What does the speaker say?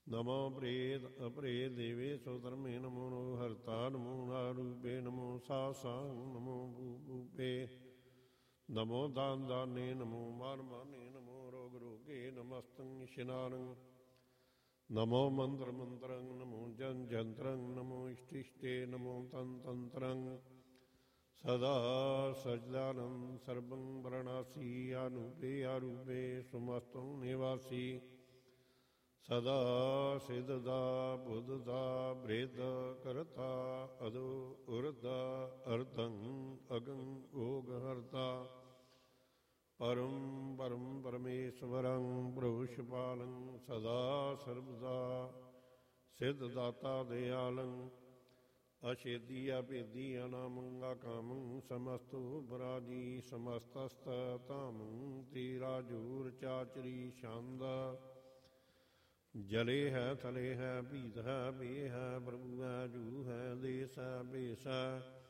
ਨਮੋ ਪ੍ਰੇਤ ਅਪਰੇ ਦੇਵੇ ਸੋ ਧਰਮੇ ਨਮੋ ਨੋ ਹਰਤਾ ਨਮੋ ਨਾਰੂਪੇ ਨਮੋ ਸਾਸਾਂ ਨਮੋ ਭੂਪੇ ਨਮੋ ਦਾਨ ਦਾਨੇ ਨਮੋ ਮਾਨ ਮਾਨੇ ਨਮੋ ਰੋਗ ਰੋਗੇ ਨਮਸਤੰ ਇਸ਼ਨਾਨੰ ਨਮੋ ਮੰਤਰ ਮੰਤਰੰ ਨਮੋ ਜਨ ਜੰਤਰੰ ਨਮੋ ਇਸ਼ਟਿਸ਼ਟੇ ਨਮੋ ਤਨ ਤੰਤਰੰ ਸਦਾ ਸਜਦਾਨੰ ਸਰਬੰ ਵਰਣਾਸੀ ਆਨੂਪੇ ਆਰੂਪੇ ਸੁਮਸਤੰ ਨਿਵਾਸੀ ਸਦਾ ਸਿੱਧਦਾ ਬੁੱਧਦਾ ਬ੍ਰਿਧ ਕਰਤਾ ਅਦੋ ਉਰਦਾ ਅਰਧੰ ਅਗੰ ਓਗ ਹਰਤਾ ਪਰਮ ਪਰਮ ਪਰਮੇਸ਼ਵਰੰ ਪ੍ਰਭੁਸ਼ਪਾਲੰ ਸਦਾ ਸਰਬਦਾ ਸਿੱਧ ਦਾਤਾ ਦਿਆਲੰ ਅਛੇਦੀ ਅਭੇਦੀ ਅਨਾਮੰ ਆਕਾਮੰ ਸਮਸਤੋ ਬਰਾਜੀ ਸਮਸਤਸਤ ਧਾਮੰ ਤੀਰਾਜੂਰ ਚਾਚਰੀ ਛੰਦ ਜਲੇ ਹੈ ਥਲੇ ਹੈ ਭੀਤ ਹੈ ਬੇ ਹੈ ਪ੍ਰਭੂ ਹੈ ਜੂ ਹੈ ਦੇਸ ਹੈ ਭੇਸ ਹੈ